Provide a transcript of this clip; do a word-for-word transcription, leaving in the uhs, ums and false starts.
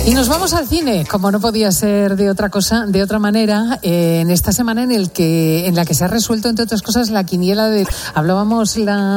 Y nos vamos al cine, como no podía ser de otra cosa, de otra manera, eh, en esta semana en el que en la que se ha resuelto, entre otras cosas, la quiniela de... Hablábamos la